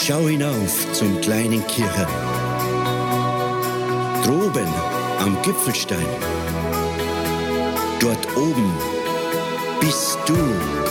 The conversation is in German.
schau hinauf zum kleinen Kirche. Droben am Gipfelstein, dort oben bist du.